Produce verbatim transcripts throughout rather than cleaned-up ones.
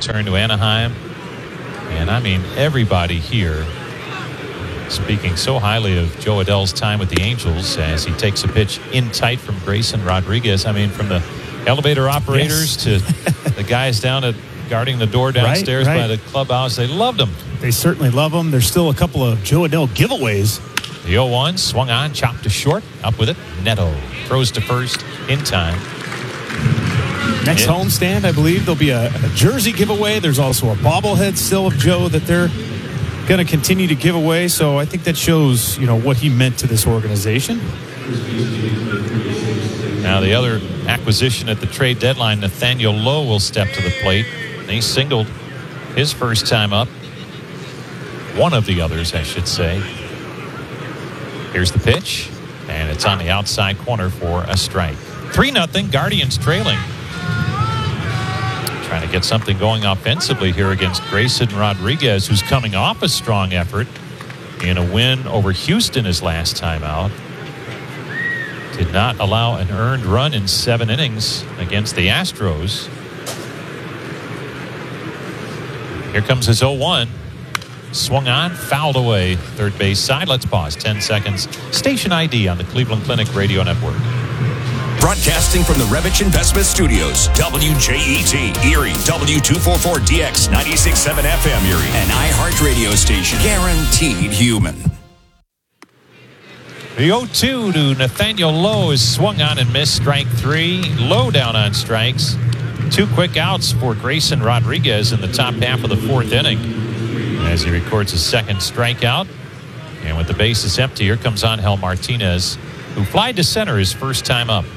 return to Anaheim. And I mean, everybody here speaking so highly of Jo Adell's time with the Angels as he takes a pitch in tight from Grayson Rodriguez. I mean, from the elevator operators yes. to the guys down at guarding the door downstairs right, right. by the clubhouse. They loved him. They certainly love him. There's still a couple of Jo Adell giveaways. The oh one swung on, chopped to short, up with it. Neto throws to first in time. Next it, homestand, I believe there'll be a, a jersey giveaway. There's also a bobblehead still of Joe that they're going to continue to give away. So I think that shows, you know, what he meant to this organization. Now the other acquisition at the trade deadline, Nathaniel Lowe will step to the plate. He singled his first time up. One of the others, I should say. Here's the pitch, and it's on the outside corner for a strike. three nothing, Guardians trailing. Trying to get something going offensively here against Grayson Rodriguez, who's coming off a strong effort in a win over Houston his last time out. Did not allow an earned run in seven innings against the Astros. Here comes his oh one. Swung on, fouled away, third base side. Let's pause ten seconds. Station I D on the Cleveland Clinic Radio Network. Broadcasting from the Revich Investment Studios, W J E T, Erie, W two forty-four D X, ninety-six point seven F M Erie, an iHeart radio station, guaranteed human. The oh two to Nathaniel Lowe is swung on and missed, strike three. Lowe down on strikes. Two quick outs for Grayson Rodriguez in the top half of the fourth inning as he records his second strikeout. And with the bases empty, here comes Angel Martinez, who flied to center his first time up.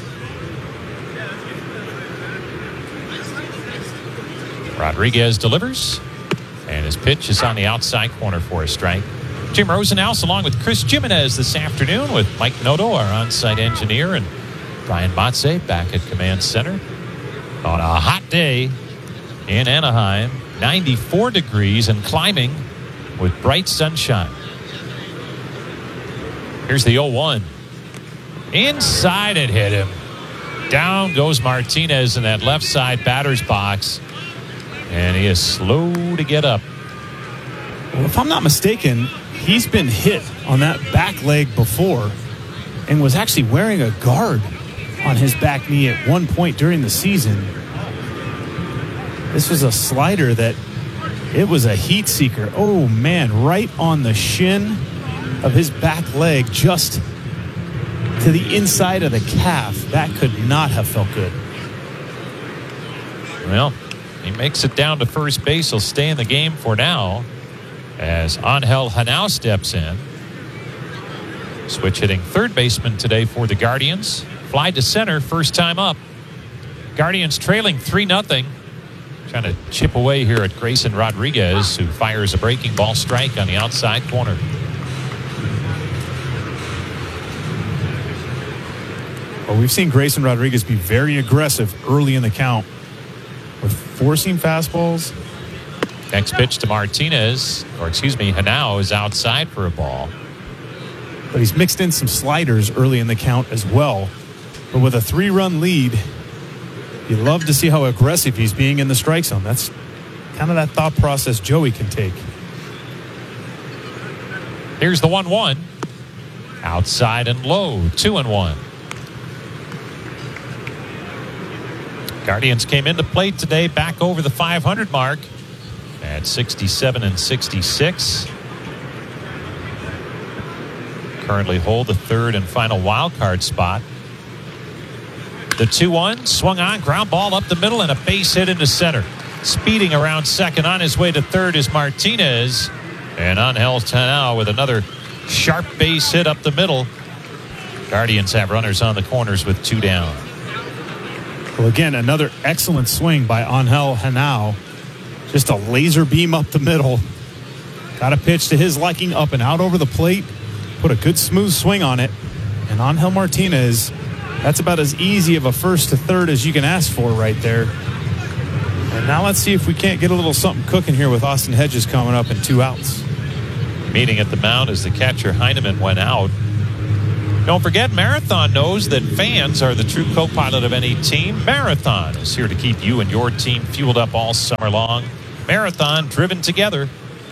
Rodriguez delivers, and his pitch is on the outside corner for a strike. Jim Rosenhaus along with Chris Jimenez this afternoon with Mike Noto, our on-site engineer, and Brian Motze back at Command Center on a hot day in Anaheim. ninety-four degrees and climbing with bright sunshine. Here's the oh one. Inside it hit him. Down goes Martinez in that left side batter's box. And he is slow to get up. Well, if I'm not mistaken, he's been hit on that back leg before and was actually wearing a guard on his back knee at one point during the season. This was a slider that it was a heat seeker. Oh, man, right on the shin of his back leg, just to the inside of the calf. That could not have felt good. Well, he makes it down to first base. He'll stay in the game for now as Angel Hanau steps in. Switch hitting third baseman today for the Guardians. Fly to center, first time up. Guardians trailing three nothing. Trying to chip away here at Grayson Rodriguez, who fires a breaking ball strike on the outside corner. Well, we've seen Grayson Rodriguez be very aggressive early in the count with forcing fastballs. Next pitch to Martinez, or excuse me, Hanau is outside for a ball. But he's mixed in some sliders early in the count as well. But with a three-run lead, you love to see how aggressive he's being in the strike zone. That's kind of that thought process Joey can take. Here's the one one. Outside and low, two and one. Guardians came into plate today back over the five hundred mark at sixty-seven and sixty-six. Currently hold the third and final wild card spot. The two one swung on, ground ball up the middle, and a base hit into center. Speeding around second on his way to third is Martinez. And Angel Hanau with another sharp base hit up the middle. Guardians have runners on the corners with two down. Well, again, another excellent swing by Angel Hanau. Just a laser beam up the middle. Got a pitch to his liking, up and out over the plate. Put a good smooth swing on it. And Angel Martinez, that's about as easy of a first to third as you can ask for right there. And now let's see if we can't get a little something cooking here with Austin Hedges coming up in two outs. Meeting at the mound as the catcher Heineman went out. Don't forget, Marathon knows that fans are the true co-pilot of any team. Marathon is here to keep you and your team fueled up all summer long. Marathon, driven together.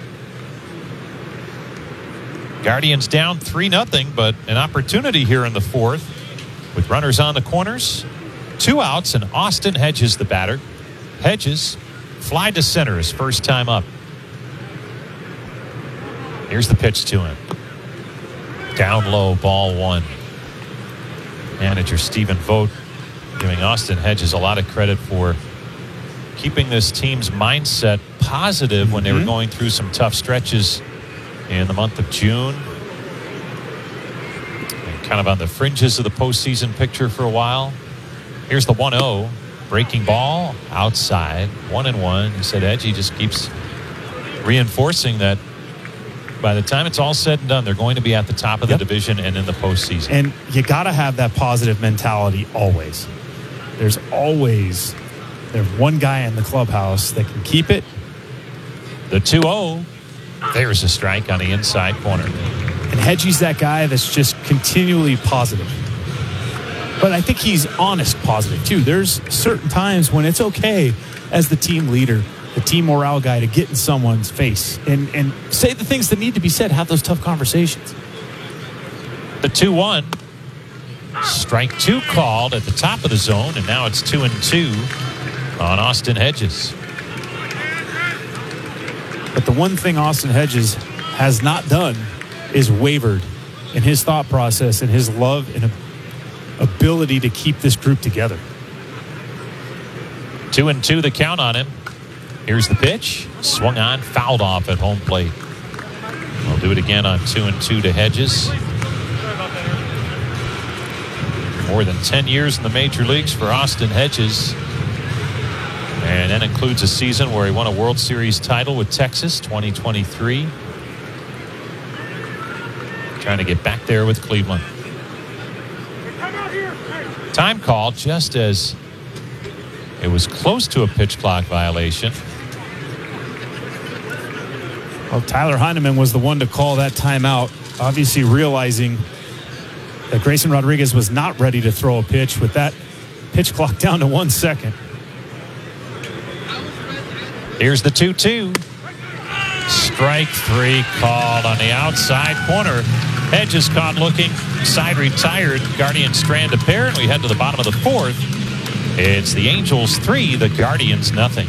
Guardians down three nothing, but an opportunity here in the fourth with runners on the corners. Two outs, and Austin Hedges the batter. Hedges fly to center his first time up. Here's the pitch to him. Down low, ball one. Manager Stephen Vogt giving Austin Hedges a lot of credit for keeping this team's mindset positive when they were going through some tough stretches in the month of June. And kind of on the fringes of the postseason picture for a while. Here's the one oh. Breaking ball outside. One and one. He said Edgy just keeps reinforcing that by the time it's all said and done, they're going to be at the top of the yep. division and in the postseason. And you got to have that positive mentality always. There's always there's one guy in the clubhouse that can keep it. The two oh. There's a strike on the inside corner. And Hedgie's that guy that's just continually positive. But I think he's honest positive, too. There's certain times when it's okay as the team leader, the team morale guy, to get in someone's face and, and say the things that need to be said, have those tough conversations. The two one. Strike two called at the top of the zone, and now it's two and two on Austin Hedges. But the one thing Austin Hedges has not done is wavered in his thought process and his love and ability to keep this group together. Two and two the count on him. Here's the pitch. Swung on, fouled off at home plate. We'll do it again on two and two to Hedges. More than ten years in the major leagues for Austin Hedges. And that includes a season where he won a World Series title with Texas, twenty twenty-three. Trying to get back there with Cleveland. Time call just as it was close to a pitch clock violation. Well, Tyler Heineman was the one to call that timeout, obviously realizing that Grayson Rodriguez was not ready to throw a pitch with that pitch clock down to one second. Here's the two two. Strike three called on the outside corner. Hedges caught looking, side retired. Guardians strand a pair, and we head to the bottom of the fourth. It's the Angels three, the Guardians nothing.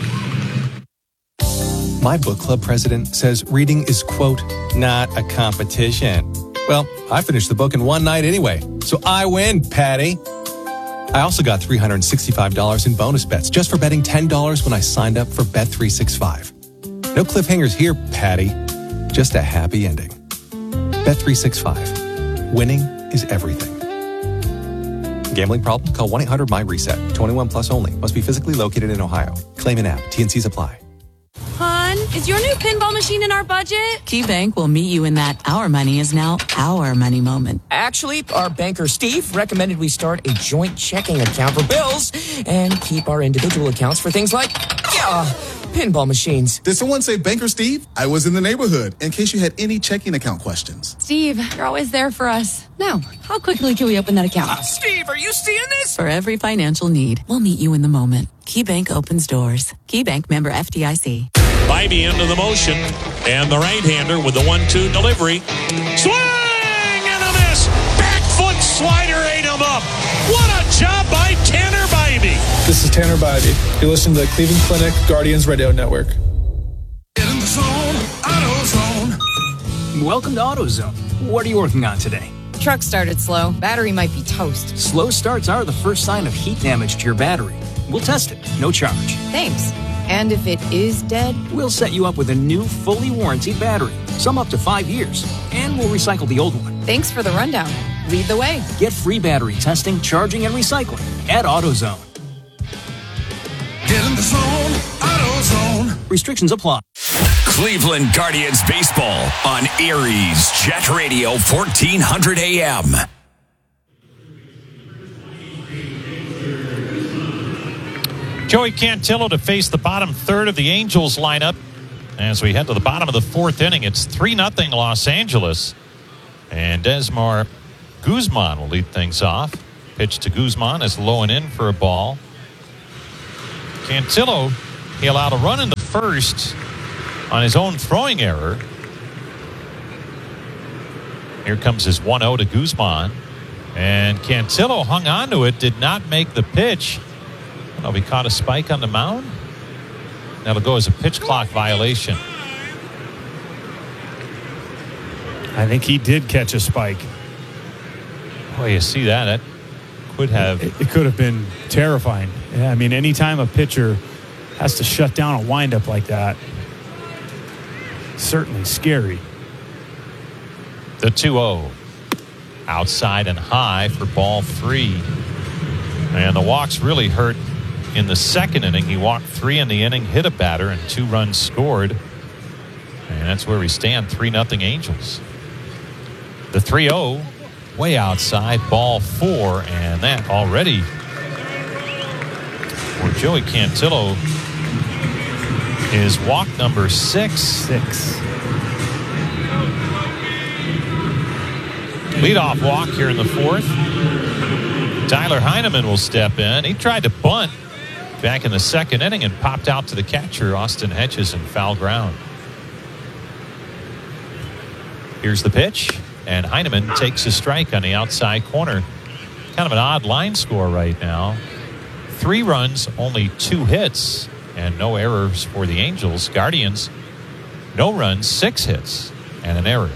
My book club president says reading is, quote, not a competition. Well, I finished the book in one night anyway, so I win, Patty. I also got three hundred sixty-five dollars in bonus bets just for betting ten dollars when I signed up for Bet three sixty-five. No cliffhangers here, Patty. Just a happy ending. Bet three sixty-five. Winning is everything. Gambling problem? Call one eight hundred my reset. twenty-one plus only. Must be physically located in Ohio. Claim an app. T N Cs apply. Hon, is your new pinball machine in our budget? KeyBank will meet you in that our money is now our money moment. Actually, our banker Steve recommended we start a joint checking account for bills and keep our individual accounts for things like, yeah, pinball machines. Did someone say Banker Steve? I was in the neighborhood in case you had any checking account questions. Steve, you're always there for us. Now, how quickly can we open that account? Uh, Steve, are you seeing this? For every financial need, we'll meet you in the moment. KeyBank opens doors. KeyBank member F D I C. Bybee into the motion, and the right-hander with the one two delivery. Swing and a miss! Back foot slider ate him up. What a job by Tanner Bybee. This is Tanner Bybee. You're listening to the Cleveland Clinic Guardians Radio Network. Get in the zone, AutoZone. Welcome to AutoZone. What are you working on today? Truck started slow. Battery might be toast. Slow starts are the first sign of heat damage to your battery. We'll test it, no charge. Thanks. And if it is dead? We'll set you up with a new, fully warranted battery, some up to five years, and we'll recycle the old one. Thanks for the rundown. Lead the way. Get free battery testing, charging, and recycling at AutoZone. Get in the zone, AutoZone. Restrictions apply. Cleveland Guardians baseball on Erie's Jet Radio fourteen hundred A M. Joey Cantillo to face the bottom third of the Angels lineup. As we head to the bottom of the fourth inning, it's three nothing Los Angeles. And Desmar Guzman will lead things off. Pitch to Guzman is low and in for a ball. Cantillo, he allowed a run in the first on his own throwing error. Here comes his one oh to Guzman. And Cantillo hung on to it, did not make the pitch. I don't know if he caught a spike on the mound. That'll go as a pitch clock violation. I think he did catch a spike. Boy, you see that. That could have. It, it could have been terrifying. Yeah, I mean, anytime a pitcher has to shut down a windup like that, certainly scary. The two oh. Outside and high for ball three. And the walks really hurt in the second inning. He walked three in the inning, hit a batter, and two runs scored. And that's where we stand, three nothing Angels. The three oh, way outside, ball four, and that already for Joey Cantillo is walk number six. Six. Leadoff walk here in the fourth. Tyler Heineman will step in. He tried to bunt back in the second inning and popped out to the catcher, Austin Hedges, in foul ground. Here's the pitch, and Heineman takes a strike on the outside corner. Kind of an odd line score right now. Three runs, only two hits, and no errors for the Angels. Guardians, no runs, six hits, and an error.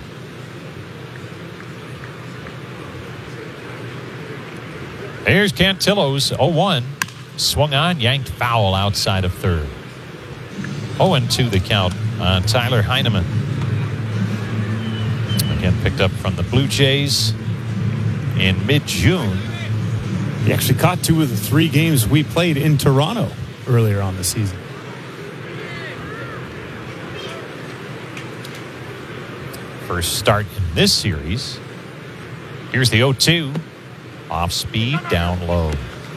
Here's Cantillo's oh one. Swung on, yanked foul outside of third. oh and two the count on Tyler Heineman. Again, picked up from the Blue Jays in mid-June. He actually caught two of the three games we played in Toronto earlier on the season. First start in this series. Here's the oh two. Off speed, down low.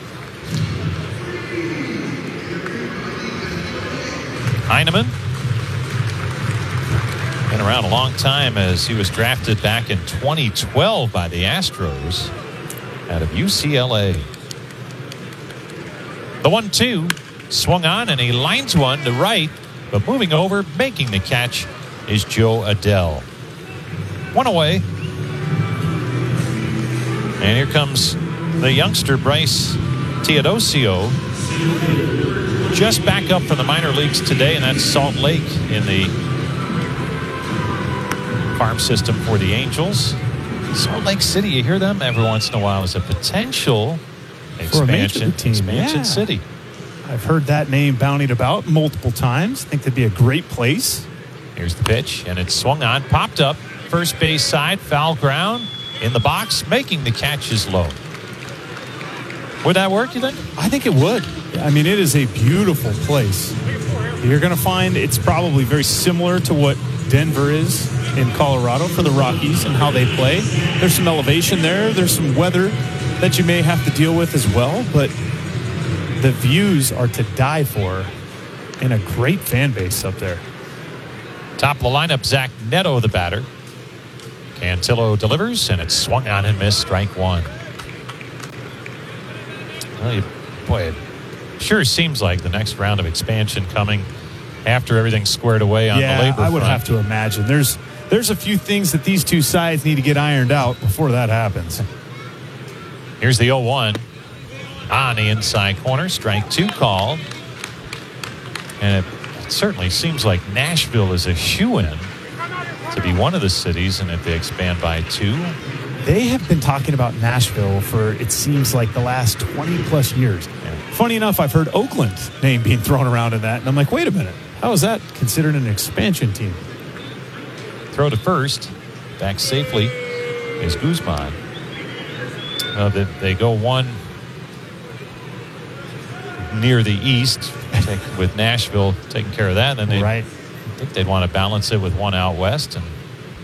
Heineman. Been around a long time as he was drafted back in twenty twelve by the Astros out of U C L A. The one two swung on and he lines one to right, but moving over, making the catch is Joe Adell. One away. And here comes the youngster Bryce Teodosio, just back up from the minor leagues today, and that's Salt Lake in the farm system for the Angels. Salt Lake City, you hear them every once in a while as a potential expansion, team. expansion Yeah. city. I've heard that name bountied about multiple times. I think that'd be a great place. Here's the pitch, and it's swung on, popped up, first base side, foul ground. In the box, making the catches low. Would that work, you think? I think it would. I mean, it is a beautiful place. You're going to find it's probably very similar to what Denver is in Colorado for the Rockies and how they play. There's some elevation there. There's some weather that you may have to deal with as well, but the views are to die for and a great fan base up there. Top of the lineup, Zach Neto, the batter. Cantillo delivers, and it's swung on and missed, strike one. Well, you, boy, it sure seems like the next round of expansion coming after everything's squared away on yeah, the labor I would front. have to imagine. There's there's a few things that these two sides need to get ironed out before that happens. Here's the oh one on the inside corner, strike two called. And it certainly seems like Nashville is a shoo-in to be one of the cities, and if they expand by two. They have been talking about Nashville for, it seems like, the last twenty plus years. Yeah. Funny enough, I've heard Oakland's name being thrown around in that, and I'm like, wait a minute. How is that considered an expansion team? Throw to first. Back safely is Guzman. Uh, they, they go one near the east, take, with Nashville taking care of that. And then they, right. I think they'd want to balance it with one out west. And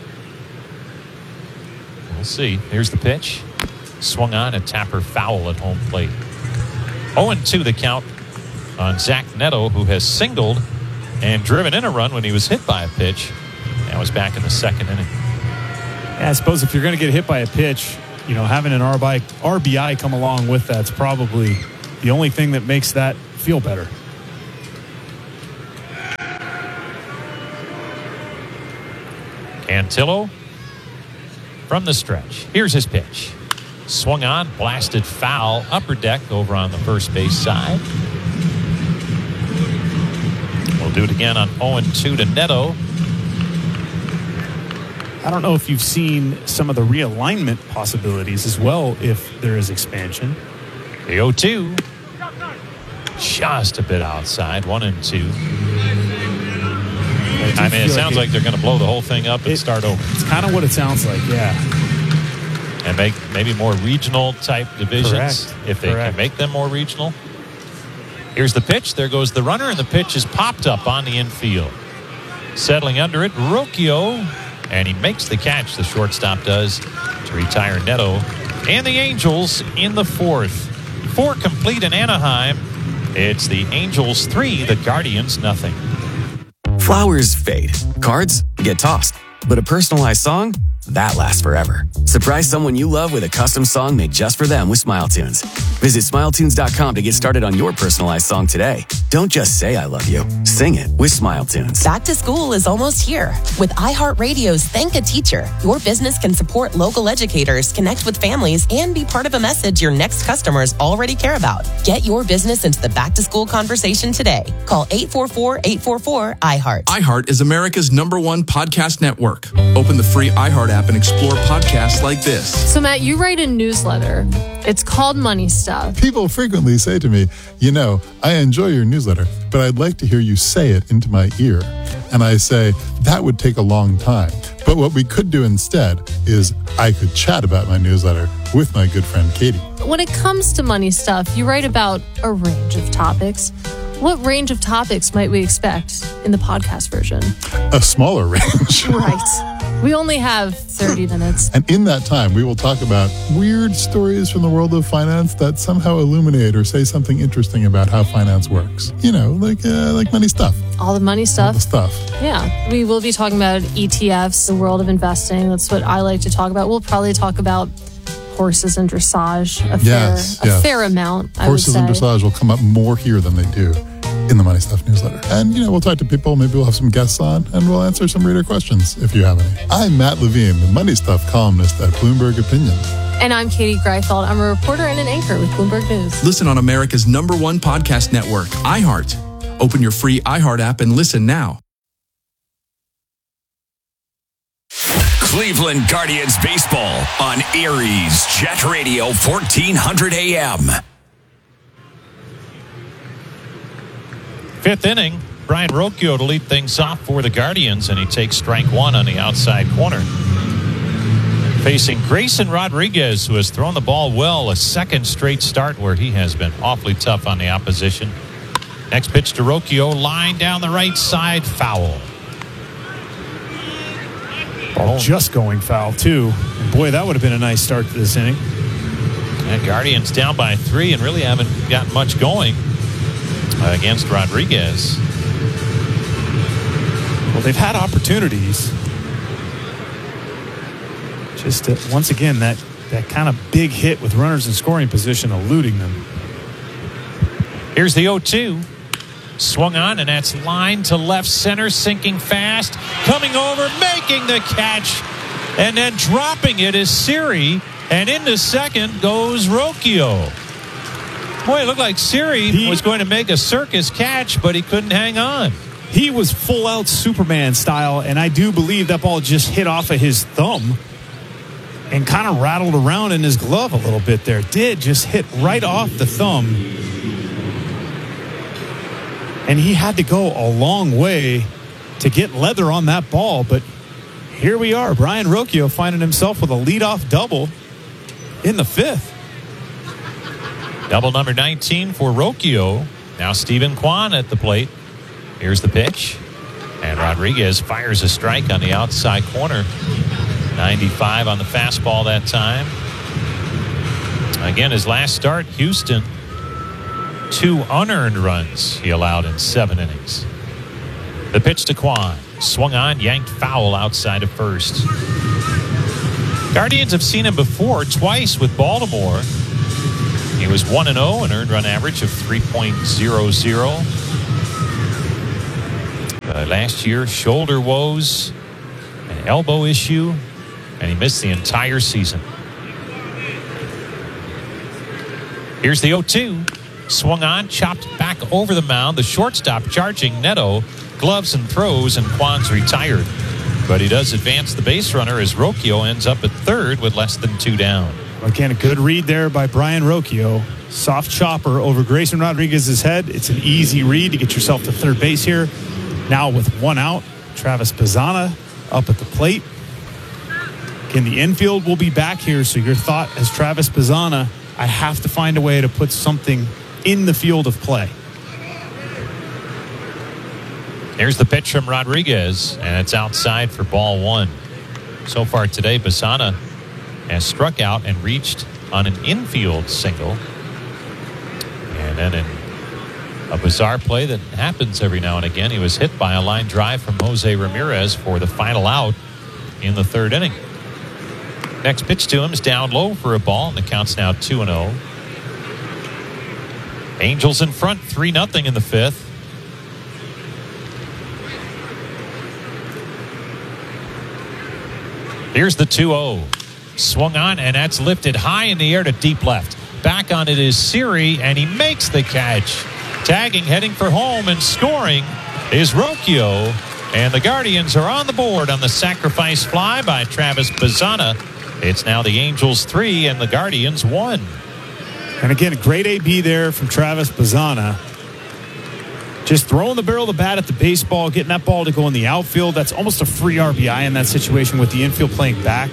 we'll see. Here's the pitch. Swung on, a tapper foul at home plate. oh and two the count on Zach Neto, who has singled and driven in a run when he was hit by a pitch. That was back in the second inning. Yeah, I suppose if you're going to get hit by a pitch, you know, having an R B I, R B I come along with that's probably the only thing that makes that feel better. Cantillo from the stretch. Here's his pitch. Swung on, blasted foul, upper deck over on the first base side. We'll do it again on oh and two to Neto. I don't know if you've seen some of the realignment possibilities as well if there is expansion. The oh two. Just a bit outside, one and two. I, I mean, it sounds like, it, like they're going to blow the whole thing up and it, start over. It's kind of what it sounds like, yeah. And make maybe more regional type divisions. Correct. If they Correct. can make them more regional. Here's the pitch. There goes the runner, and the pitch is popped up on the infield. Settling under it, Rocchio, and he makes the catch, the shortstop does, to retire Neto. And the Angels in the fourth. Four complete in Anaheim. It's the Angels three, the Guardians nothing. Flowers fade. Cards get tossed. But a personalized song? That lasts forever. Surprise someone you love with a custom song made just for them with SmileTunes. Visit Smile Tunes dot com to get started on your personalized song today. Don't just say I love you. Sing it with SmileTunes. Back to school is almost here. With iHeartRadio's Thank a Teacher, your business can support local educators, connect with families, and be part of a message your next customers already care about. Get your business into the back-to-school conversation today. Call eight four four, eight four four, I heart. iHeart is America's number one podcast network. Open the free iHeart app and explore podcasts like this. So, Matt, you write a newsletter. It's called Money Stuff. People frequently say to me, you know, I enjoy your newsletter, but I'd like to hear you say it into my ear. And I say, that would take a long time. But what we could do instead is I could chat about my newsletter with my good friend Katie. When it comes to money stuff, you write about a range of topics. What range of topics might we expect in the podcast version? A smaller range. Right. We only have thirty minutes. And in that time, we will talk about weird stories from the world of finance that somehow illuminate or say something interesting about how finance works. You know, like uh, like money stuff. All the money stuff. All the stuff. Yeah. We will be talking about E T Fs, the world of investing. That's what I like to talk about. We'll probably talk about horses and dressage a yes, fair, yes. a fair amount, I Horses would say. and dressage will come up more here than they do in the Money Stuff newsletter. And, you know, we'll talk to people. Maybe we'll have some guests on, and we'll answer some reader questions if you have any. I'm Matt Levine, the Money Stuff columnist at Bloomberg Opinion. And I'm Katie Greifeld. I'm a reporter and an anchor with Bloomberg News. Listen on America's number one podcast network, iHeart. Open your free iHeart app and listen now. Cleveland Guardians baseball on Aries Jet Radio fourteen hundred A M. Fifth inning, Brian Rocchio to lead things off for the Guardians, and he takes strike one on the outside corner. Facing Grayson Rodriguez, who has thrown the ball well, a second straight start where he has been awfully tough on the opposition. Next pitch to Rocchio, line down the right side, foul. Ball just going foul, too. And boy, that would have been a nice start to this inning. And Guardians down by three and really haven't gotten much going against Rodriguez. Well, they've had opportunities. Just to, once again, that, that kind of big hit with runners in scoring position eluding them. Here's the oh two. Swung on, and that's line to left center, sinking fast. Coming over, making the catch, and then dropping it is Siri. And into second goes Rocchio. Boy, it looked like Siri he, was going to make a circus catch, but he couldn't hang on. He was full out Superman style, and I do believe that ball just hit off of his thumb and kind of rattled around in his glove a little bit there. It did just hit right off the thumb. And he had to go a long way to get leather on that ball, but here we are. Brian Rocchio finding himself with a leadoff double in the fifth. Double number nineteen for Rocchio. Now Stephen Kwan at the plate. Here's the pitch. And Rodriguez fires a strike on the outside corner. ninety-five on the fastball that time. Again, his last start, Houston. Two unearned runs he allowed in seven innings. The pitch to Kwan. Swung on, yanked foul outside of first. Guardians have seen him before, twice with Baltimore. He was one and oh, an earned run average of three point oh oh. Uh, last year, shoulder woes, an elbow issue, and he missed the entire season. Here's the oh two. Swung on, chopped back over the mound. The shortstop charging Neto. Gloves and throws, and Kwan's retired. But he does advance the base runner as Rocchio ends up at third with less than two down. Again, a good read there by Brian Rocchio. Soft chopper over Grayson Rodriguez's head. It's an easy read to get yourself to third base here. Now with one out, Travis Bazzana up at the plate. Again, the infield will be back here, so your thought as Travis Bazzana, I have to find a way to put something in the field of play. Here's the pitch from Rodriguez, and it's outside for ball one. So far today, Bazzana has struck out and reached on an infield single. And then in a bizarre play that happens every now and again, he was hit by a line drive from Jose Ramirez for the final out in the third inning. Next pitch to him is down low for a ball, and the count's now two and oh. Angels in front, three nothing in the fifth. Here's the two oh. Swung on, and that's lifted high in the air to deep left. Back on it is Siri, and he makes the catch. Tagging, heading for home, and scoring is Rocchio. And the Guardians are on the board on the sacrifice fly by Travis Bazzana. It's now the Angels three and the Guardians one. And again, a great A B there from Travis Bazzana. Just throwing the barrel of the bat at the baseball, getting that ball to go in the outfield. That's almost a free R B I in that situation with the infield playing back.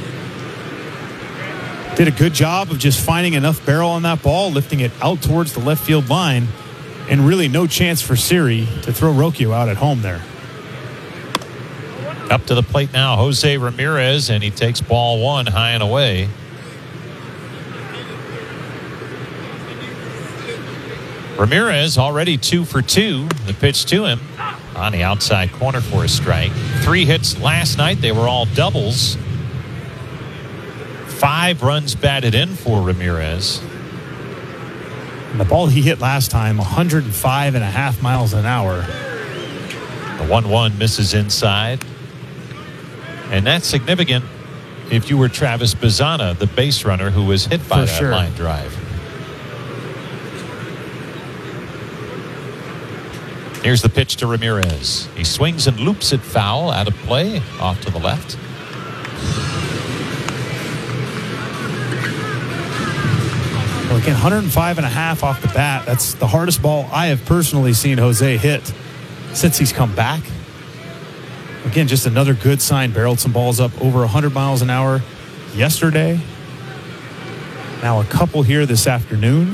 Did a good job of just finding enough barrel on that ball, lifting it out towards the left field line, and really no chance for Siri to throw Rocchio out at home there. Up to the plate now, Jose Ramirez, and he takes ball one high and away. Ramirez already two for two. The pitch to him on the outside corner for a strike. Three hits last night. They were all doubles. Five runs batted in for Ramirez. And the ball he hit last time, one hundred five and a half miles an hour. The one one misses inside. And that's significant if you were Travis Bazzana, the base runner who was hit by For that sure. line drive. Here's the pitch to Ramirez. He swings and loops it foul, out of play, off to the left. Well, again, one hundred five and a half off the bat. That's the hardest ball I have personally seen Jose hit since he's come back. Again, just another good sign. Barreled some balls up over one hundred miles an hour yesterday. Now a couple here this afternoon.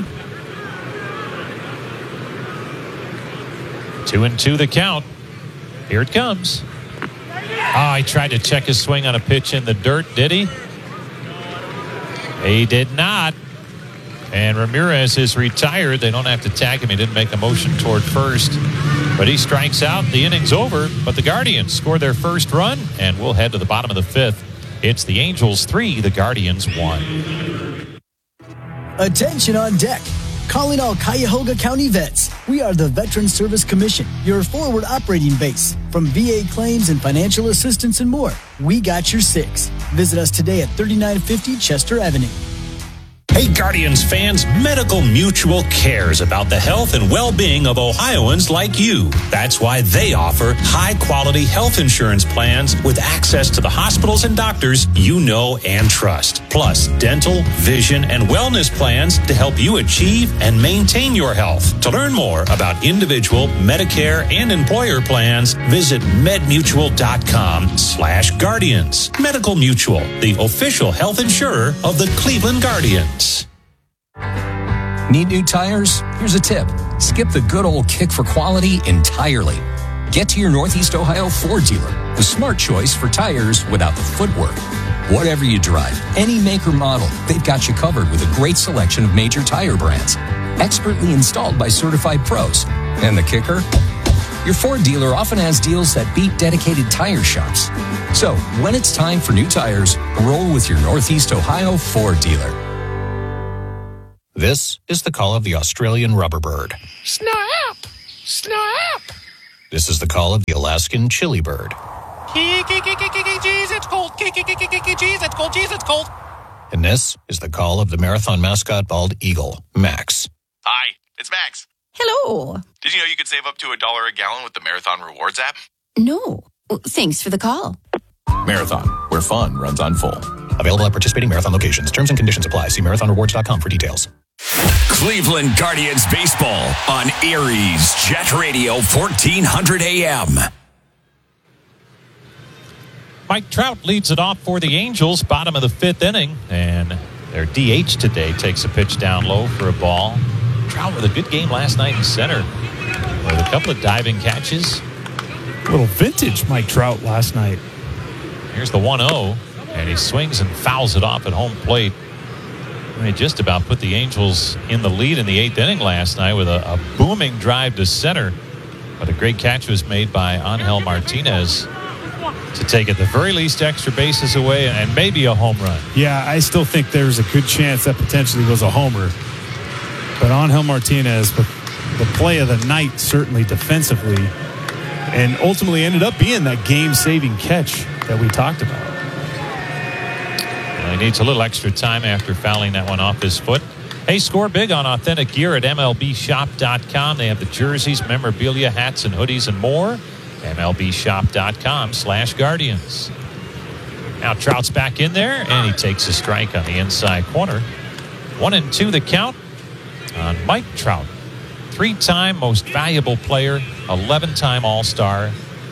Two and two the count. Here it comes. Oh, he tried to check his swing on a pitch in the dirt, did he? He did not. And Ramirez is retired. They don't have to tag him. He didn't make a motion toward first. But he strikes out. The inning's over. But the Guardians score their first run, and we'll head to the bottom of the fifth. It's the Angels three, the Guardians one. Attention on deck. Calling all Cuyahoga County vets. We are the Veteran Service Commission, your forward operating base. From V A claims and financial assistance and more, we got your six. Visit us today at thirty-nine fifty Chester Avenue. Hey, Guardians fans, Medical Mutual cares about the health and well-being of Ohioans like you. That's why they offer high-quality health insurance plans with access to the hospitals and doctors you know and trust. Plus, dental, vision, and wellness plans to help you achieve and maintain your health. To learn more about individual, Medicare, and employer plans, visit medmutual.com slash guardians. Medical Mutual, the official health insurer of the Cleveland Guardians. Need new tires? Here's a tip. Skip the good old kick for quality entirely. Get to your Northeast Ohio Ford dealer, the smart choice for tires without the footwork. Whatever you drive, any make or model, they've got you covered with a great selection of major tire brands. Expertly installed by certified pros. And the kicker? Your Ford dealer often has deals that beat dedicated tire shops. So, when it's time for new tires, roll with your Northeast Ohio Ford dealer. This is the call of the Australian rubberbird. Snap! Snap! This is the call of the Alaskan chili bird. Jeez, it's cold. Jeez, it's cold. Jeez, it's cold. And this is the call of the marathon mascot bald eagle, Max. Hi, it's Max. Hello. Did you know you could save up to a dollar a gallon with the Marathon Rewards app? No. Well, thanks for the call. Marathon, where fun runs on full. Available at participating Marathon locations. Terms and conditions apply. See marathon rewards dot com for details. Cleveland Guardians baseball on Erie's Jet Radio fourteen hundred A M. Mike Trout leads it off for the Angels, bottom of the fifth inning, and their D H today takes a pitch down low for a ball. Trout with a good game last night in center with a couple of diving catches. A little vintage Mike Trout last night. Here's the one oh, and he swings and fouls it off at home plate. They just about put the Angels in the lead in the eighth inning last night with a, a booming drive to center. But a great catch was made by Angel Martinez to take at the very least extra bases away and maybe a home run. Yeah, I still think there's a good chance that potentially was a homer. But Angel Martinez, with the play of the night, certainly defensively, and ultimately ended up being that game-saving catch that we talked about. Well, he needs a little extra time after fouling that one off his foot. Hey, score big on authentic gear at M L B shop dot com. They have the jerseys, memorabilia, hats, and hoodies, and more. M L B shop dot com slash Guardians. Now Trout's back in there, and he takes a strike on the inside corner. One and two the count on Mike Trout. Three-time most valuable player, eleven-time All-Star.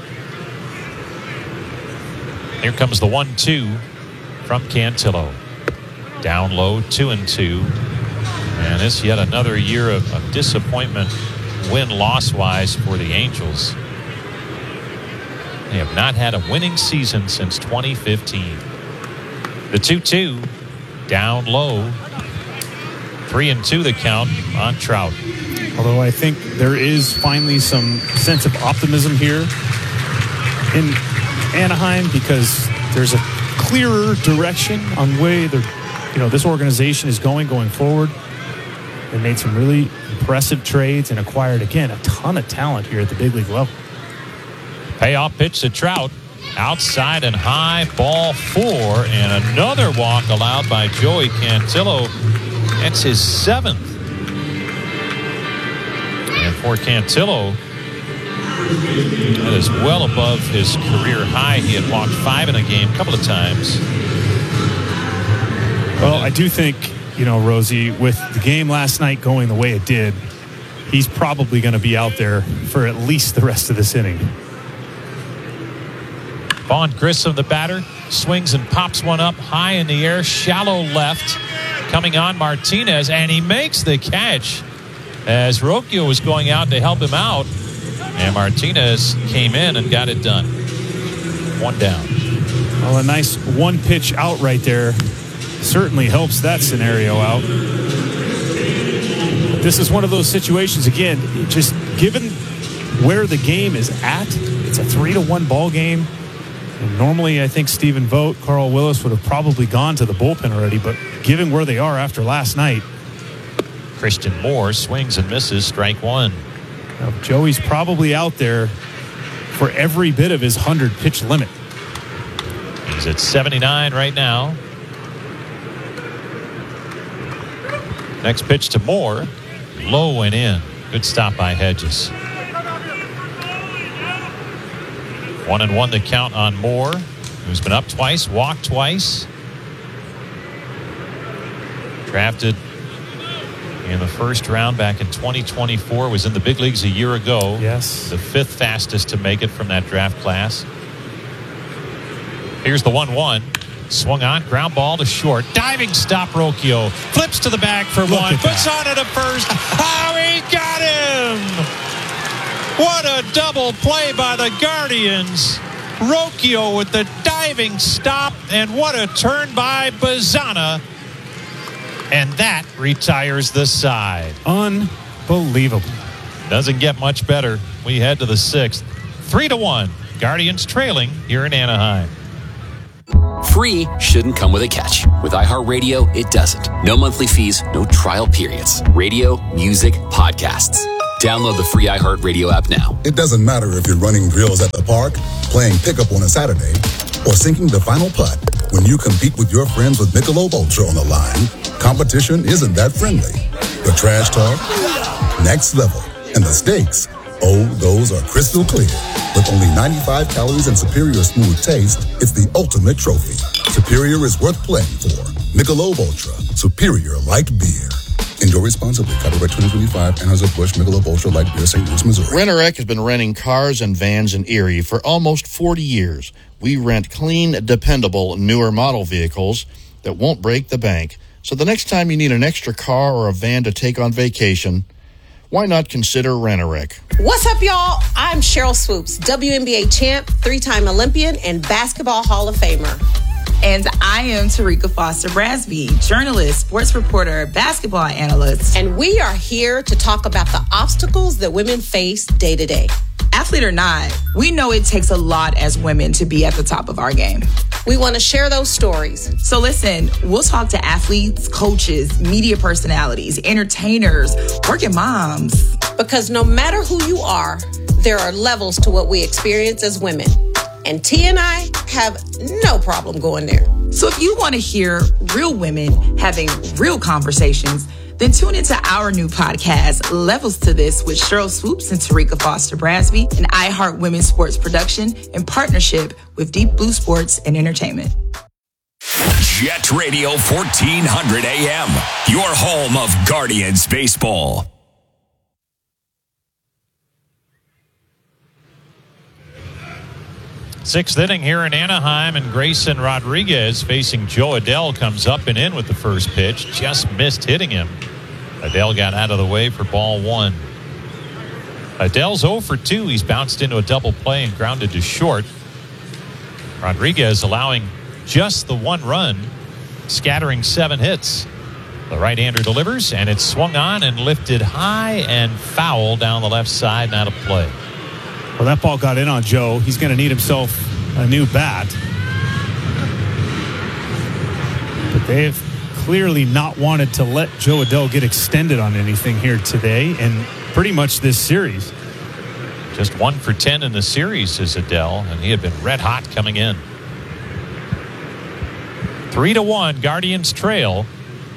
Here comes the one two from Cantillo. Down low, two and two. And this yet another year of, of disappointment win-loss-wise for the Angels. They have not had a winning season since twenty fifteen. The two two down low. Three and two the count on Trout. Although I think there is finally some sense of optimism here in Anaheim because there's a clearer direction on way the you know this organization is going going forward. They made some really impressive trades and acquired again a ton of talent here at the big league level. Payoff pitch to Trout. Outside and high, ball four, and another walk allowed by Joey Cantillo. That's his seventh. And for Cantillo, that is well above his career high. He had walked five in a game a couple of times. Well, I do think, you know, Rosie, with the game last night going the way it did, he's probably going to be out there for at least the rest of this inning. Vaughn Grissom, the batter, swings and pops one up high in the air, shallow left, coming on Martinez, and he makes the catch as Rocchio was going out to help him out, and Martinez came in and got it done. One down. Well, a nice one pitch out right there certainly helps that scenario out. But this is one of those situations, again, just given where the game is at, it's a three to one ball game. And normally, I think Stephen Vogt, Carl Willis would have probably gone to the bullpen already, but given where they are after last night. Christian Moore swings and misses, strike one. Now, Joey's probably out there for every bit of his one hundred pitch limit. He's at seventy-nine right now. Next pitch to Moore. Low and in. Good stop by Hedges. One and one the count on Moore, who's been up twice, walked twice. Drafted in the first round back in twenty twenty-four, was in the big leagues a year ago. Yes. The fifth fastest to make it from that draft class. Here's the one one. Swung on, ground ball to short. Diving stop, Rocchio. Flips to the bag for Look one. Puts that. on it at first. Oh, he got him! What a double play by the Guardians. Rocchio with the diving stop, and what a turn by Bazzana. And that retires the side. Unbelievable. Doesn't get much better. we head to the sixth. Three to one. Guardians trailing here in Anaheim. Free shouldn't come with a catch. With iHeartRadio, it doesn't. No monthly fees, no trial periods. Radio, music, podcasts. Download the free iHeartRadio app now. It doesn't matter if you're running drills at the park, playing pickup on a Saturday, or sinking the final putt. When you compete with your friends with Michelob Ultra on the line, competition isn't that friendly. The trash talk, next level, and the stakes, oh, those are crystal clear. With only ninety-five calories and superior smooth taste, it's the ultimate trophy. Superior is worth playing for. Michelob Ultra, superior light beer. Enjoy responsibly. Copyright twenty twenty-five, Anheuser-Busch Michelob Ultra Light Beer, Saint Louis, Missouri. Rent-A-Wreck has been renting cars and vans in Erie for almost forty years. We rent clean, dependable, newer model vehicles that won't break the bank. So the next time you need an extra car or a van to take on vacation, why not consider Rent-A-Wreck? What's up, y'all? I'm Cheryl Swoops, W N B A champ, three-time Olympian, and Basketball Hall of Famer. And I am Tarika Foster Brasby, journalist, sports reporter, basketball analyst. And we are here to talk about the obstacles that women face day to day. Athlete or not, we know it takes a lot as women to be at the top of our game. We want to share those stories. So listen, we'll talk to athletes, coaches, media personalities, entertainers, working moms. Because no matter who you are, there are levels to what we experience as women. And T and I have no problem going there. So if you want to hear real women having real conversations, then tune into our new podcast, Levels to This, with Cheryl Swoops and Tarika Foster Brasby, an iHeart Women's Sports production in partnership with Deep Blue Sports and Entertainment. Jet Radio fourteen hundred A M, your home of Guardians baseball. Sixth inning here in Anaheim, and Grayson Rodriguez facing Joe Adell comes up and in with the first pitch. Just missed hitting him. Adell got out of the way for ball one. Adell's oh for two. He's bounced into a double play and grounded to short. Rodriguez allowing just the one run, scattering seven hits. The right-hander delivers, and it's swung on and lifted high and foul down the left side and out of play. Well, that ball got in on Joe. He's going to need himself a new bat. But they've clearly not wanted to let Joe Adell get extended on anything here today and pretty much this series. Just one for ten in the series is Adell, and he had been red hot coming in. Three to one, Guardians trail.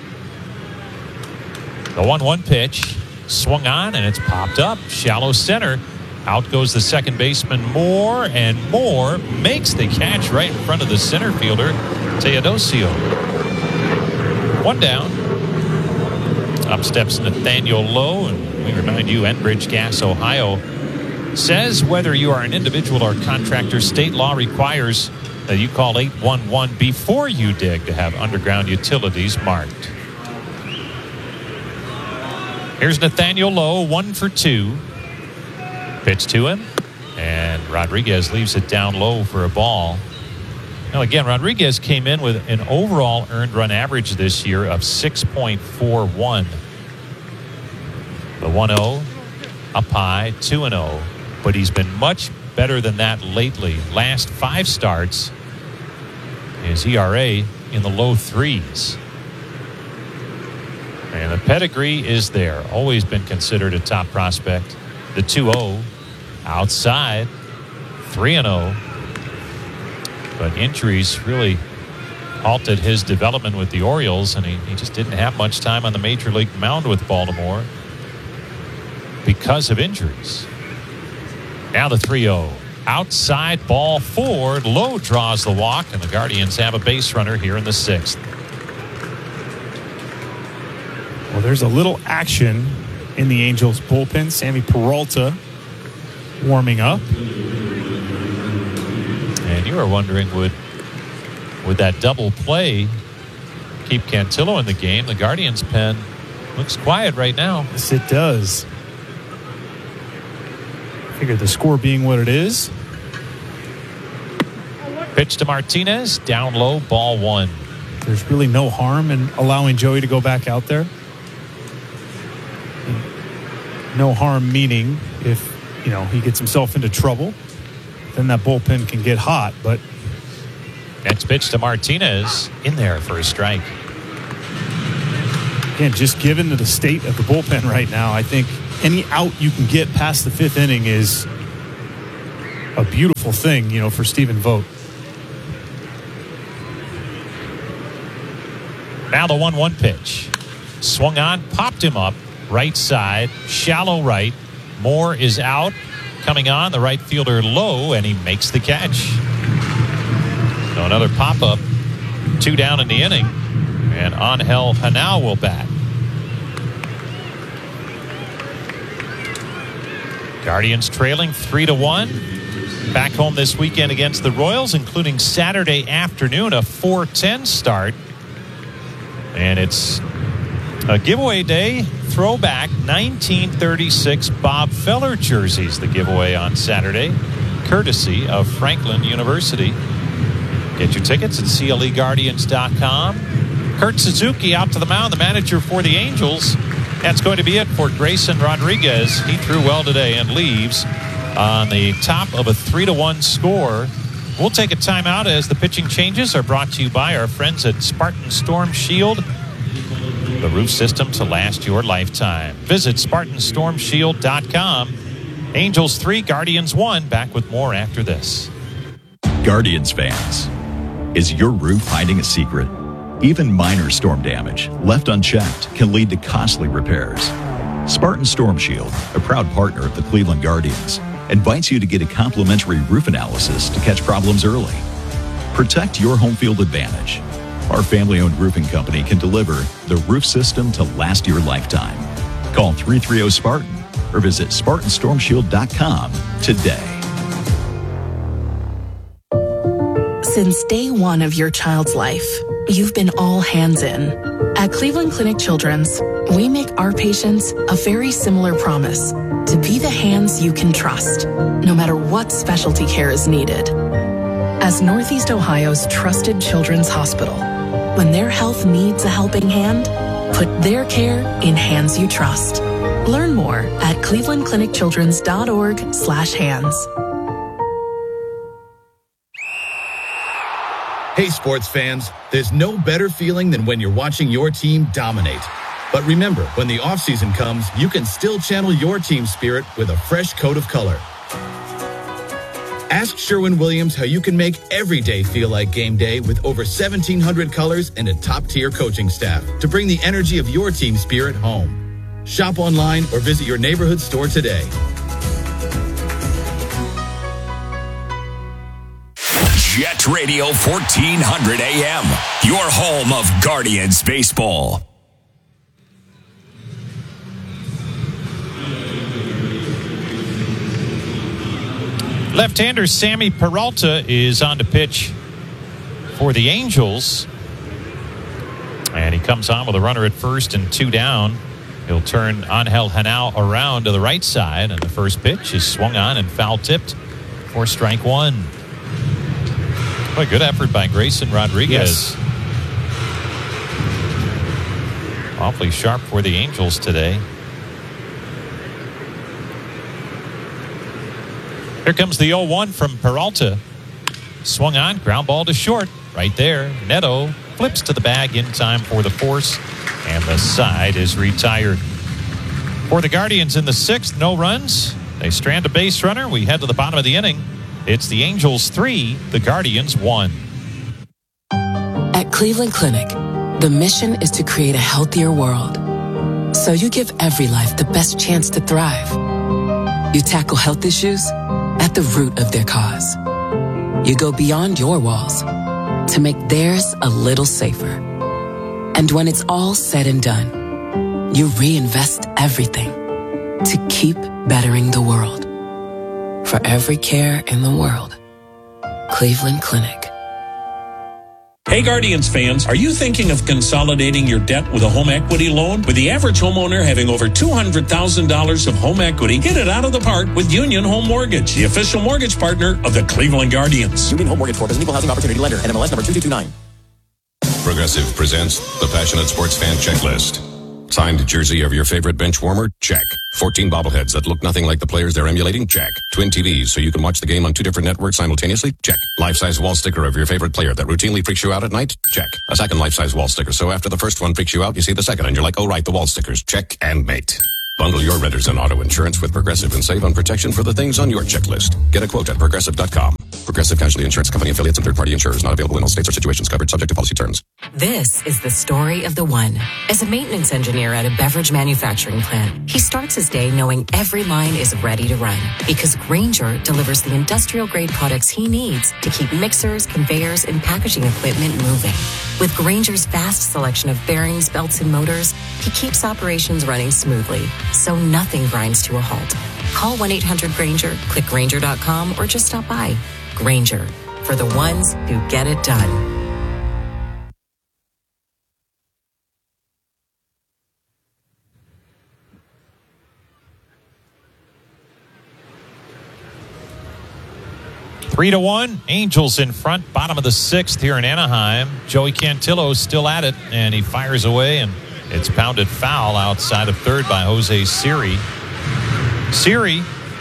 The one one pitch swung on, and it's popped up. Shallow center. Out goes the second baseman, Moore, and Moore makes the catch right in front of the center fielder, Teodosio. One down. Up steps Nathaniel Lowe, and we remind you, Enbridge Gas Ohio says whether you are an individual or contractor, state law requires that you call eight one one before you dig to have underground utilities marked. Here's Nathaniel Lowe, one for two. Pitch to him, and Rodriguez leaves it down low for a ball. Now again, Rodriguez came in with an overall earned run average this year of six point four one. The one oh up high, two and oh, but he's been much better than that lately. Last five starts, his E R A in the low threes. And the pedigree is there. Always been considered a top prospect. The two oh outside, three and oh. But injuries really halted his development with the Orioles, and he, he just didn't have much time on the major league mound with Baltimore because of injuries. Now the three oh. Outside, ball forward. Lowe draws the walk, and the Guardians have a base runner here in the sixth. Well, there's a little action in the Angels bullpen. Sammy Peralta warming up. And you are wondering, would would that double play keep Cantillo in the game? The Guardians pen looks quiet right now. Yes, it does. Figure the score being what it is. Pitch to Martinez, down low, ball one. There's really no harm in allowing Joey to go back out there. No harm meaning if you know, he gets himself into trouble, then that bullpen can get hot. But next pitch to Martinez, in there for a strike. Again, just given the state of the bullpen right now, I think any out you can get past the fifth inning is a beautiful thing, you know, for Stephen Vogt. Now the one one pitch. Swung on, popped him up, right side, shallow right. Moore is out. Coming on, the right fielder low, and he makes the catch. So another pop-up. Two down in the inning. And Angel Henao will bat. Guardians trailing three to one. Back home this weekend against the Royals, including Saturday afternoon, a four ten start. And it's a giveaway day. Throwback nineteen thirty-six Bob Feller jerseys, the giveaway on Saturday, courtesy of Franklin University. Get your tickets at C L E Guardians dot com. Kurt Suzuki out to the mound, the manager for the Angels. That's going to be it for Grayson Rodriguez. He threw well today and leaves on the top of a three to one score. We'll take a timeout as the pitching changes are brought to you by our friends at Spartan Storm Shield, the roof system to last your lifetime. Visit Spartan Storm Shield dot com. Angels three, Guardians one. Back with more after this. Guardians fans, is your roof hiding a secret? Even minor storm damage, left unchecked, can lead to costly repairs. Spartan Storm Shield, a proud partner of the Cleveland Guardians, invites you to get a complimentary roof analysis to catch problems early. Protect your home field advantage. Our family-owned roofing company can deliver the roof system to last your lifetime. Call three three zero Spartan or visit Spartan Storm Shield dot com today. Since day one of your child's life, you've been all hands in. At Cleveland Clinic Children's, we make our patients a very similar promise to be the hands you can trust, no matter what specialty care is needed. As Northeast Ohio's trusted children's hospital, when their health needs a helping hand, put their care in hands you trust. Learn more at cleveland clinic children's dot org slash hands. Hey, sports fans, there's no better feeling than when you're watching your team dominate. But remember, when the offseason comes, you can still channel your team spirit with a fresh coat of color. Ask Sherwin-Williams how you can make every day feel like game day with over seventeen hundred colors and a top-tier coaching staff to bring the energy of your team spirit home. Shop online or visit your neighborhood store today. Jet Radio fourteen hundred A M, your home of Guardians baseball. Left-hander Sammy Peralta is on to pitch for the Angels. And he comes on with a runner at first and two down. He'll turn Angel Henao around to the right side, and the first pitch is swung on and foul-tipped for strike one. What a good effort by Grayson Rodriguez. Yes. Awfully sharp for the Angels today. Here comes the oh one from Peralta. Swung on, ground ball to short. Right there, Neto flips to the bag in time for the force, and the side is retired. For the Guardians in the sixth, no runs. They strand a base runner. We head to the bottom of the inning. It's the Angels three, the Guardians one. At Cleveland Clinic, the mission is to create a healthier world. So you give every life the best chance to thrive. You tackle health issues at the root of their cause. You go beyond your walls to make theirs a little safer. And when it's all said and done, you reinvest everything to keep bettering the world. For every care in the world, Cleveland Clinic. Hey Guardians fans, are you thinking of consolidating your debt with a home equity loan? With the average homeowner having over two hundred thousand dollars of home equity, get it out of the park with Union Home Mortgage, the official mortgage partner of the Cleveland Guardians. Union Home Mortgage Corp is an equal housing opportunity lender, N M L S number two two two nine. Progressive presents the Passionate Sports Fan Checklist. Signed jersey of your favorite bench warmer? Check. fourteen bobbleheads that look nothing like the players they're emulating? Check. Twin T Vs so you can watch the game on two different networks simultaneously? Check. Life-size wall sticker of your favorite player that routinely freaks you out at night? Check. A second life-size wall sticker so after the first one freaks you out, you see the second and you're like, oh right, the wall stickers. Check and mate. Bundle your renters and auto insurance with Progressive and save on protection for the things on your checklist. Get a quote at progressive dot com. Progressive Casualty Insurance Company affiliates and third-party insurers not available in all states or situations covered subject to policy terms. This is the story of the one. As a maintenance engineer at a beverage manufacturing plant, he starts his day knowing every line is ready to run because Grainger delivers the industrial-grade products he needs to keep mixers, conveyors, and packaging equipment moving. With Grainger's vast selection of bearings, belts, and motors, he keeps operations running smoothly, so nothing grinds to a halt. Call one eight hundred Grainger, click Grainger dot com, or just stop by. Grainger, for the ones who get it done. Three to one, Angels in front, bottom of the sixth here in Anaheim. Joey Cantillo still at it, and he fires away, and it's pounded foul outside of third by Jose Siri. Siri,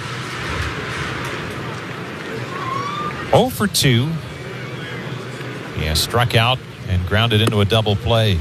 oh for two. He has struck out and grounded into a double play.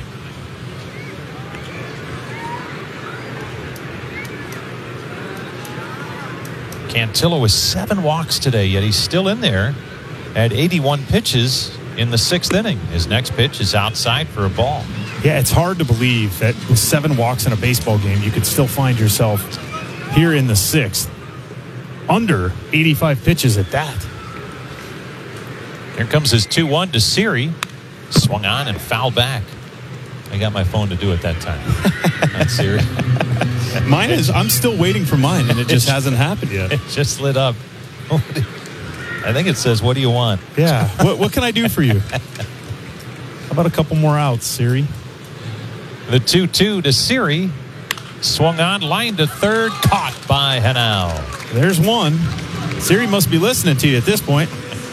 Cantillo with seven walks today, yet he's still in there at eighty-one pitches in the sixth inning. His next pitch is outside for a ball. Yeah, it's hard to believe that with seven walks in a baseball game, you could still find yourself here in the sixth. Under eighty-five pitches at that. Here comes his two one to Siri. Swung on and fouled back. I got my phone to do it that time. Not Siri. Mine is, I'm still waiting for mine, and it just hasn't happened yet. It just lit up. I think it says, what do you want? Yeah. What, what can I do for you? How about a couple more outs, Siri? The two two to Siri. Swung on, line to third, caught by Henao. There's one. Siri must be listening to you at this point.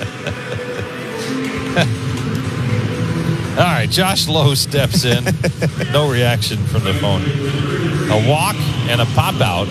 All right, Josh Lowe steps in. No reaction from the phone. A walk and a pop out.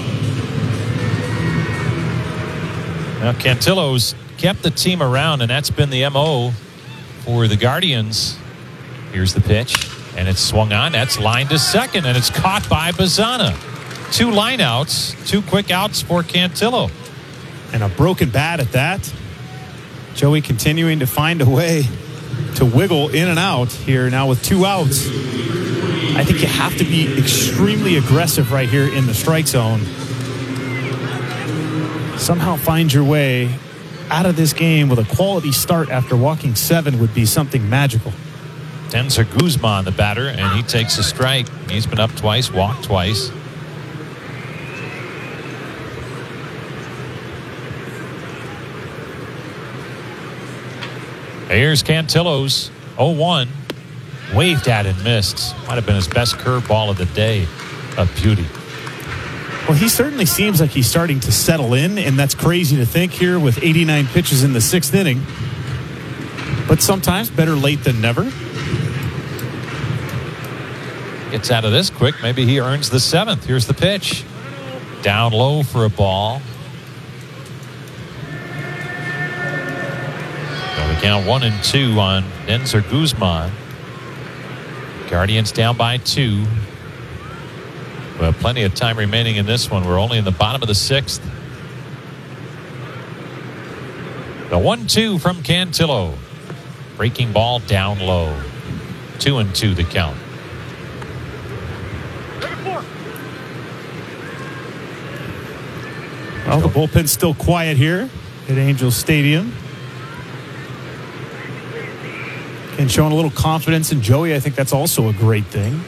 Now Cantillo's kept the team around, and that's been the M O for the Guardians. Here's the pitch, and it's swung on. That's lined to second, and it's caught by Bazzana. Two line outs, two quick outs for Cantillo. And a broken bat at that. Joey continuing to find a way to wiggle in and out here now with two outs. I think you have to be extremely aggressive right here in the strike zone. Somehow find your way out of this game with a quality start after walking seven would be something magical. Denzer Guzman, the batter, and he takes a strike. He's been up twice, walked twice. Here's Cantillo's oh one. Waved at and missed. Might have been his best curveball of the day. A beauty. Well, he certainly seems like he's starting to settle in, and that's crazy to think here with eighty-nine pitches in the sixth inning. But sometimes better late than never. Gets out of this quick. Maybe he earns the seventh. Here's the pitch. Down low for a ball. Count one and two on Denzer Guzman. Guardians down by two. We have plenty of time remaining in this one. We're only in the bottom of the sixth. The one two from Cantillo. Breaking ball down low. Two and two the count. Well, the bullpen's still quiet here at Angels Stadium. And showing a little confidence in Joey, I think that's also a great thing.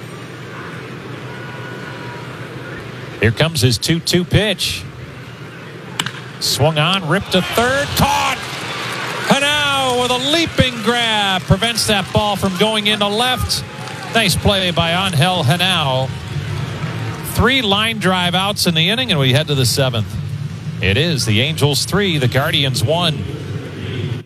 Here comes his two two pitch. Swung on, ripped to third, caught! Henao with a leaping grab prevents that ball from going into left. Nice play by Angel Henao. Three line drive outs in the inning, and we head to the seventh. It is the Angels three, the Guardians one.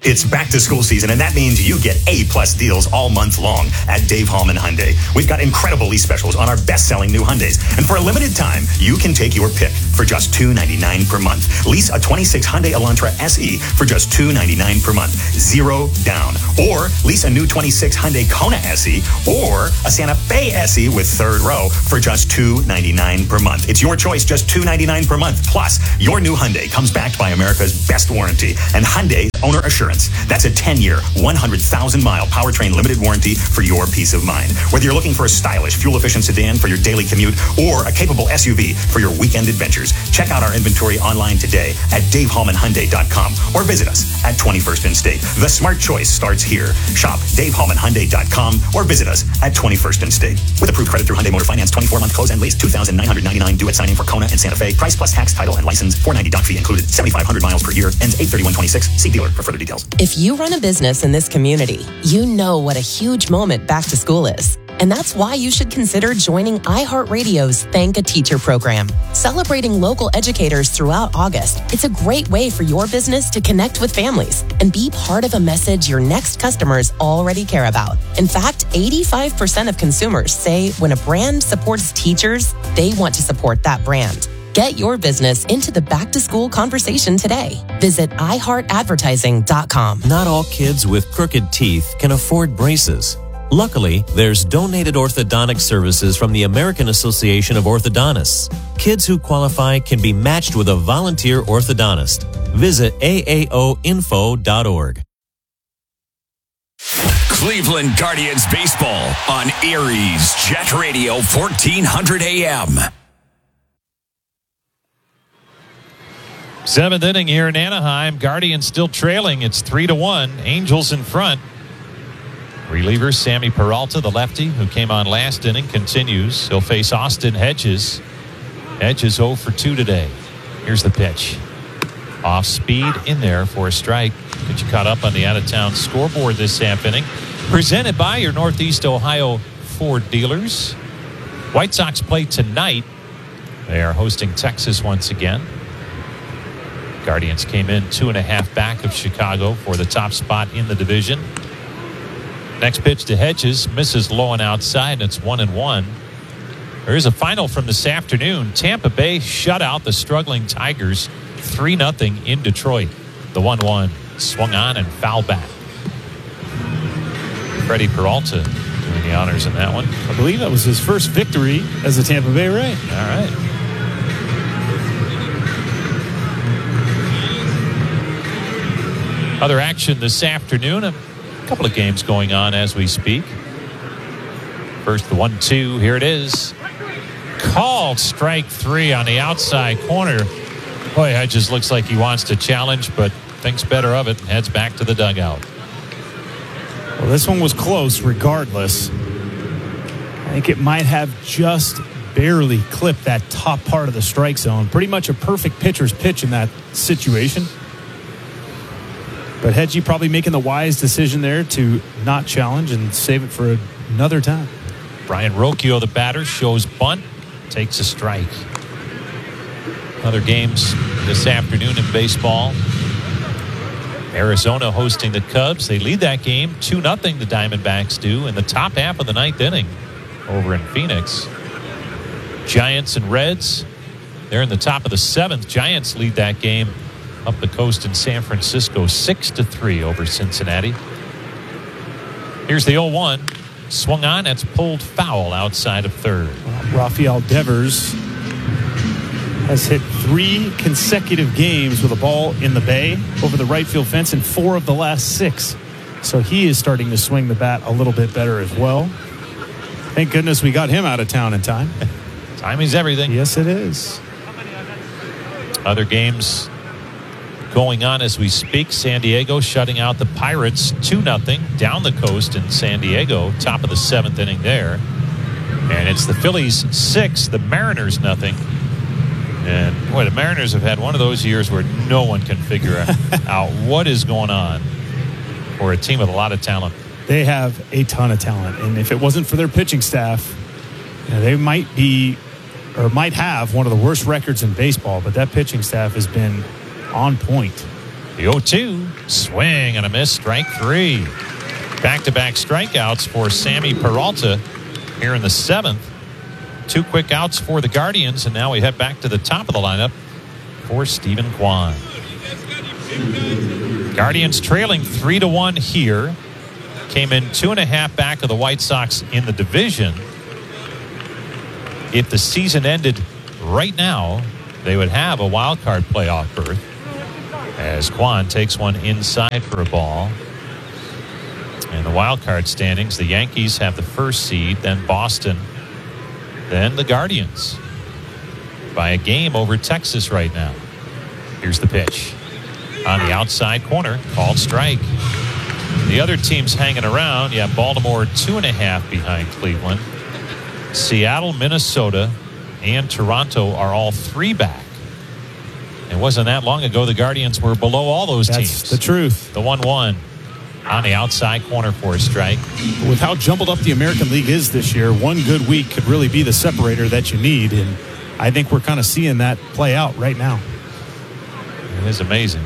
It's back to school season, and that means you get A-plus deals all month long at Dave Hallman Hyundai. We've got incredible lease specials on our best-selling new Hyundais. And for a limited time, you can take your pick for just two hundred ninety-nine dollars per month. Lease a twenty-six Hyundai Elantra S E for just two hundred ninety-nine dollars per month. Zero down. Or lease a new twenty-six Hyundai Kona S E or a Santa Fe S E with third row for just two hundred ninety-nine dollars per month. It's your choice, just two hundred ninety-nine dollars per month. Plus, your new Hyundai comes backed by America's best warranty and Hyundai Owner Assurance. That's a ten-year, one hundred thousand mile powertrain limited warranty for your peace of mind. Whether you're looking for a stylish, fuel-efficient sedan for your daily commute or a capable S U V for your weekend adventures, check out our inventory online today at dave hallman hyundai dot com or visit us at twenty-first and State. The smart choice starts here. Shop dave hallman hyundai dot com or visit us at twenty-first and State. With approved credit through Hyundai Motor Finance, twenty-four month close and lease, two thousand nine hundred ninety-nine due at signing for Kona and Santa Fe. Price plus tax, title, and license. four hundred ninety doc fee included. seventy-five hundred miles per year. Ends eight thirty-one twenty-six. See dealer for further details. If you run a business in this community, you know what a huge moment back to school is. And that's why you should consider joining iHeartRadio's Thank a Teacher program. Celebrating local educators throughout August, it's a great way for your business to connect with families and be part of a message your next customers already care about. In fact, eighty-five percent of consumers say when a brand supports teachers, they want to support that brand. Get your business into the back-to-school conversation today. Visit i heart advertising dot com. Not all kids with crooked teeth can afford braces. Luckily, there's donated orthodontic services from the American Association of Orthodontists. Kids who qualify can be matched with a volunteer orthodontist. Visit a a o info dot org. Cleveland Guardians baseball on Erie's Jet Radio fourteen hundred A M. Seventh inning here in Anaheim. Guardians still trailing. It's three to one. Angels in front. Reliever Sammy Peralta, the lefty who came on last inning, continues. He'll face Austin Hedges. Hedges oh for two today. Here's the pitch. Off speed in there for a strike. Get you caught up on the out-of-town scoreboard this half inning. Presented by your Northeast Ohio Ford dealers. White Sox play tonight. They are hosting Texas once again. Guardians came in two and a half back of Chicago for the top spot in the division. Next pitch to Hedges, misses low and outside, and it's one and one. There is a final from this afternoon. Tampa Bay shut out the struggling Tigers three nothing in Detroit. The one one swung on and fouled back. Freddie Peralta doing the honors in that one. I believe that was his first victory as a Tampa Bay Ray. All right. Other action this afternoon. A couple of games going on as we speak. First, the one two. Here it is. Called strike three on the outside corner. Boy, Hedges looks like he wants to challenge, but thinks better of it and heads back to the dugout. Well, this one was close regardless. I think it might have just barely clipped that top part of the strike zone. Pretty much a perfect pitcher's pitch in that situation. But Hedgie probably making the wise decision there to not challenge and save it for another time. Brian Rocchio, the batter, shows bunt, takes a strike. Other games this afternoon in baseball. Arizona hosting the Cubs. They lead that game two nothing, the Diamondbacks do, in the top half of the ninth inning over in Phoenix. Giants and Reds, they're in the top of the seventh. Giants lead that game up the coast in San Francisco, six to three over Cincinnati. Here's the oh one. Swung on. That's pulled foul outside of third. Rafael Devers has hit three consecutive games with a ball in the bay over the right field fence in four of the last six. So he is starting to swing the bat a little bit better as well. Thank goodness we got him out of town in time. Timing's everything. Yes, it is. Other games going on as we speak. San Diego shutting out the Pirates two nothing down the coast in San Diego. Top of the seventh inning there. And it's the Phillies six, the Mariners nothing. And boy, the Mariners have had one of those years where no one can figure out what is going on for a team with a lot of talent. They have a ton of talent. And if it wasn't for their pitching staff, you know, they might be or might have one of the worst records in baseball. But that pitching staff has been on point. The oh two, swing and a miss, strike three. Back-to-back strikeouts for Sammy Peralta here in the seventh. Two quick outs for the Guardians, and now we head back to the top of the lineup for Stephen Kwan. Guardians trailing three to one here. Came in two and a half back of the White Sox in the division. If the season ended right now, they would have a wild card playoff berth. As Kwan takes one inside for a ball. In the wild card standings, the Yankees have the first seed, then Boston, then the Guardians. By a game over Texas right now. Here's the pitch. On the outside corner, called strike. The other teams hanging around, you have Baltimore two and a half behind Cleveland. Seattle, Minnesota, and Toronto are all three back. It wasn't that long ago the Guardians were below all those That's teams. That's the truth. The one one on the outside corner for a strike. With how jumbled up the American League is this year, one good week could really be the separator that you need. And I think we're kind of seeing that play out right now. It is amazing.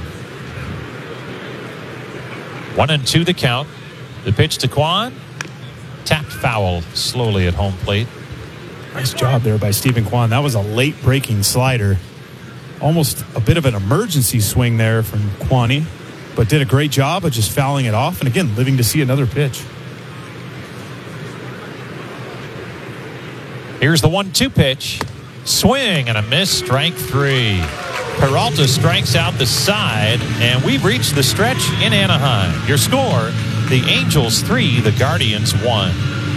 One and two the count. The pitch to Kwan. Tapped foul slowly at home plate. Nice job there by Stephen Kwan. That was a late breaking slider. Almost a bit of an emergency swing there from Kwani, but did a great job of just fouling it off. And again, living to see another pitch. Here's the one two pitch. Swing and a miss, strike three. Peralta strikes out the side, and we've reached the stretch in Anaheim. Your score, the Angels three, the Guardians one.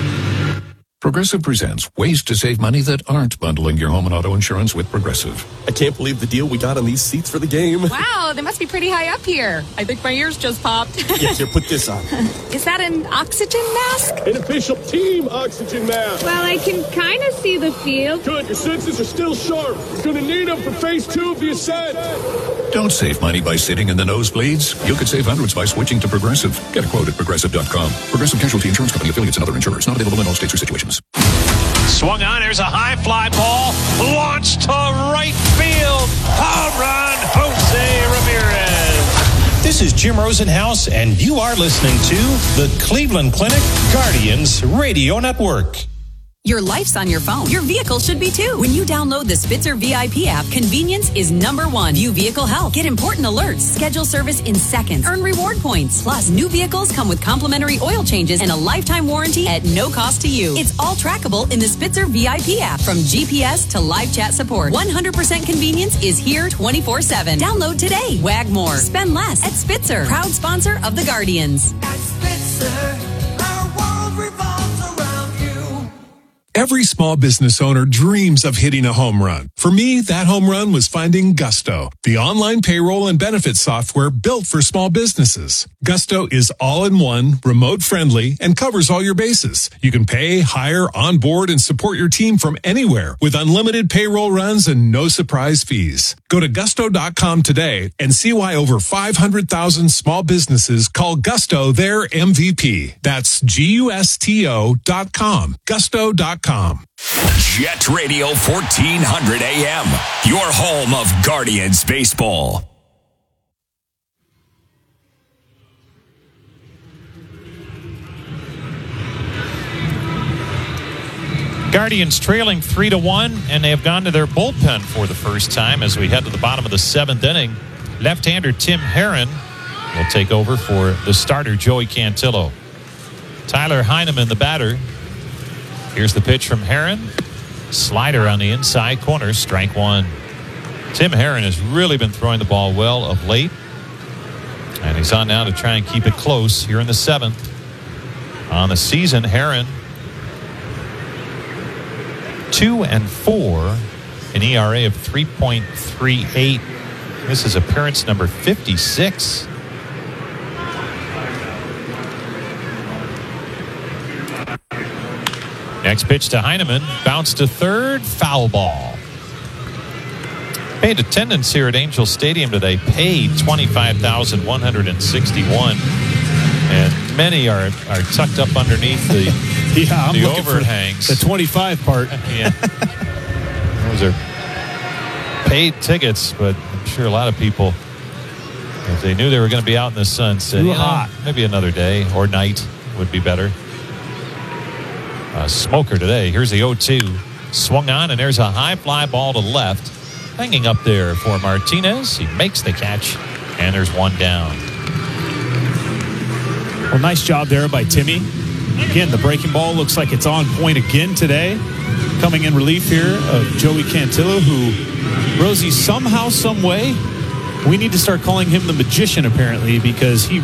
Progressive presents ways to save money that aren't bundling your home and auto insurance with Progressive. I can't believe the deal we got on these seats for the game. Wow, they must be pretty high up here. I think my ears just popped. Yeah, here, put this on. Is that an oxygen mask? An official team oxygen mask. Well, I can kind of see the field. Good, your senses are still sharp. You're going to need them for phase two of the ascent. Don't save money by sitting in the nosebleeds. You could save hundreds by switching to Progressive. Get a quote at Progressive dot com. Progressive Casualty Insurance Company, affiliates, and other insurers. Not available in all states or situations. Swung on. There's a high fly ball. Launched to right field. Home run, Jose Ramirez. This is Jim Rosenhaus, and you are listening to the Cleveland Clinic Guardians Radio Network. Your life's on your phone. Your vehicle should be too. When you download the Spitzer V I P app, convenience is number one. View vehicle health. Get important alerts. Schedule service in seconds. Earn reward points. Plus, new vehicles come with complimentary oil changes and a lifetime warranty at no cost to you. It's all trackable in the Spitzer V I P app. From G P S to live chat support, one hundred percent convenience is here twenty-four seven. Download today. Wag more. Spend less at Spitzer. Proud sponsor of the Guardians. At Spitzer, our world revolves around you. Every small business owner dreams of hitting a home run. For me, that home run was finding Gusto, the online payroll and benefits software built for small businesses. Gusto is all-in-one, remote-friendly, and covers all your bases. You can pay, hire, onboard, and support your team from anywhere with unlimited payroll runs and no surprise fees. Go to gusto dot com today and see why over five hundred thousand small businesses call Gusto their M V P. That's G U S T O dot com. Gusto dot com. Jet Radio fourteen hundred A M, your home of Guardians baseball. Guardians trailing three to one, and they have gone to their bullpen for the first time as we head to the bottom of the seventh inning. Left-hander Tim Herrin will take over for the starter Joey Cantillo. Tyler Heineman, the batter. Here's the pitch from Herrin. Slider on the inside corner, strike one. Tim Herrin has really been throwing the ball well of late, and he's on now to try and keep it close here in the seventh. On the season, Herrin two and four, an E R A of three point three eight. This is appearance number fifty-six. Next pitch to Heineman, bounce to third, foul ball. Paid attendance here at Angel Stadium today, paid twenty-five thousand one hundred sixty-one, and many are are tucked up underneath the yeah, I'm the looking overhangs. For the twenty-five part. Yeah, those are paid tickets, but I'm sure a lot of people If they knew they were going to be out in the sun, said, Too you know, hot. maybe another day or night would be better. A smoker today. Here's the oh two. Swung on, and there's a high fly ball to left. Hanging up there for Martinez. He makes the catch, and there's one down. Well, nice job there by Timmy. Again, the breaking ball looks like it's on point again today. Coming in relief here of Joey Cantillo, who, Rosie, somehow, some way, we need to start calling him the magician, apparently, because he